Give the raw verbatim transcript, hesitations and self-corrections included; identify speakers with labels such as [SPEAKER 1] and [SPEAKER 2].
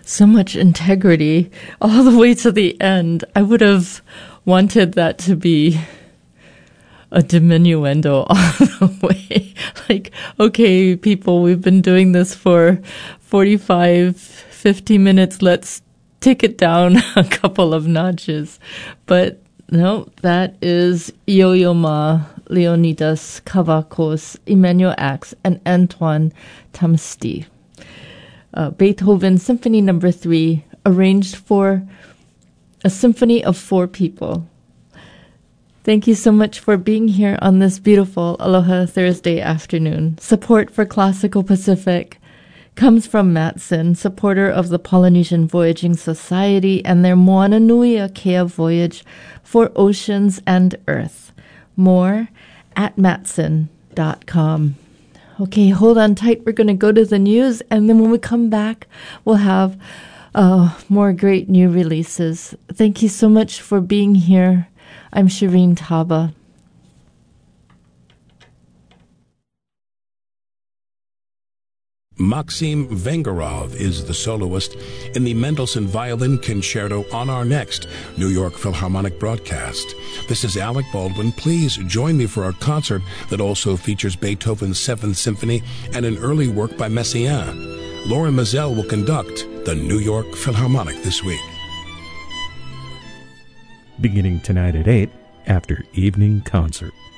[SPEAKER 1] so much integrity all the way to the end. I would have wanted that to be a diminuendo all the way. Like, okay, people, we've been doing this for forty-five, fifty minutes. Let's take it down a couple of notches. But no, that is Yo-Yo Ma, Leonidas Kavakos, Emmanuel Ax, and Antoine Tamsti. Uh, Beethoven Symphony Number Three, arranged for a symphony of four people. Thank you so much for being here on this beautiful Aloha Thursday afternoon. Support for Classical Pacific comes from Matson, supporter of the Polynesian Voyaging Society and their Moana Nui Akea voyage for oceans and earth. More at matson dot com. Okay, hold on tight. We're going to go to the news, and then when we come back, we'll have uh, more great new releases. Thank you so much for being here. I'm Shireen Taba.
[SPEAKER 2] Maxim Vengerov is the soloist in the Mendelssohn Violin Concerto on our next New York Philharmonic broadcast. This is Alec Baldwin. Please join me for our concert that also features Beethoven's Seventh Symphony and an early work by Messiaen. Lauren Mazel will conduct the New York Philharmonic this week.
[SPEAKER 3] Beginning tonight at eight after evening concert.